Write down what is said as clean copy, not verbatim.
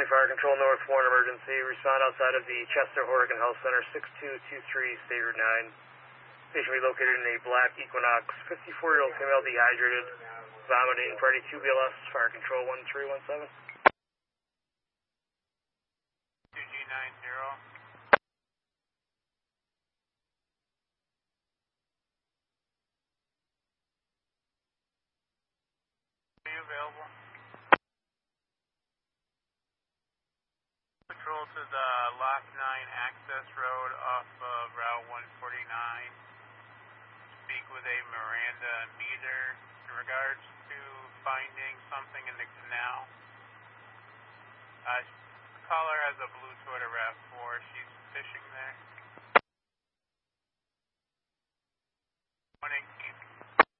County Fire Control, North Warren emergency. Respond outside of the Chester Horrigan Health Center, 6223 State Route 9. Patient relocated in a black Equinox, 54-year-old female, dehydrated, vomiting, Friday 2 BLS, Fire Control 1317. 2G90. Are you available? Patrol to the Lock 9 access road off of Route 149. Speak with a Miranda meter in regards to finding something in the canal. Caller has a blue Toyota RAV4. She's fishing there.